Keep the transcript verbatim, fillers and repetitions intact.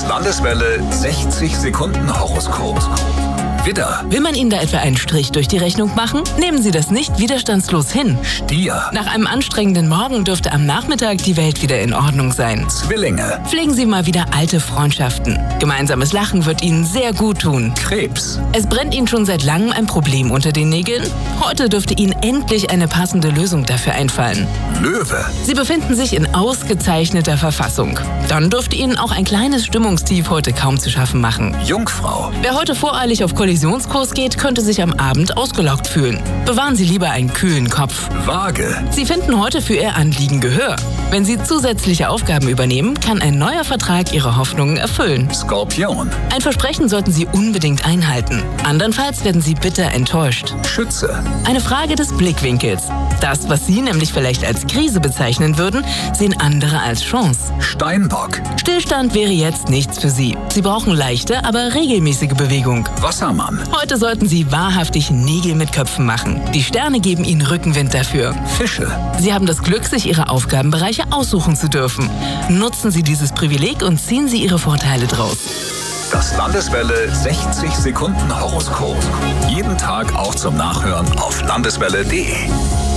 Landeswelle sechzig Sekunden Horoskop. Widder, Will man Ihnen da etwa einen Strich durch die Rechnung machen? Nehmen Sie das nicht widerstandslos hin. Stier, Nach einem anstrengenden Morgen dürfte am Nachmittag die Welt wieder in Ordnung sein. Zwillinge, Pflegen Sie mal wieder alte Freundschaften. Gemeinsames Lachen wird Ihnen sehr gut tun. Krebs, Es brennt Ihnen schon seit langem ein Problem unter den Nägeln? Heute dürfte Ihnen endlich eine passende Lösung dafür einfallen. Löwe, Sie befinden sich in ausgezeichneter Verfassung. Dann dürfte Ihnen auch ein kleines Stimmungstief heute kaum zu schaffen machen. Jungfrau, Wer heute voreilig auf Kollisionskurs geht, könnte sich am Abend ausgelaugt fühlen. Bewahren Sie lieber einen kühlen Kopf. Waage, Sie finden heute für Ihr Anliegen Gehör. Wenn Sie zusätzliche Aufgaben übernehmen, kann ein neuer Vertrag Ihre Hoffnungen erfüllen. Skorpion, Ein Versprechen sollten Sie unbedingt einhalten. Andernfalls werden Sie bitter enttäuscht. Schütze, Eine Frage des Blickwinkels. Das, was Sie nämlich vielleicht als Krise bezeichnen würden, sehen andere als Chance. Steinbock, Stillstand wäre jetzt nichts für Sie. Sie brauchen leichte, aber regelmäßige Bewegung. Wassermann, Heute sollten Sie wahrhaftig Nägel mit Köpfen machen. Die Sterne geben Ihnen Rückenwind dafür. Fische, Sie haben das Glück, sich Ihre Aufgabenbereiche aussuchen zu dürfen. Nutzen Sie dieses Privileg und ziehen Sie Ihre Vorteile draus. das Landeswelle sechzig Sekunden Horoskop. Jeden Tag auch zum Nachhören auf landeswelle punkt de.